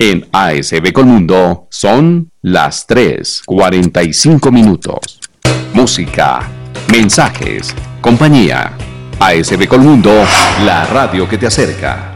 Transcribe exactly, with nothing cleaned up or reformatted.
En A S B Colmundo son las tres cuarenta y cinco minutos. Música, mensajes, compañía. A S B Colmundo, la radio que te acerca.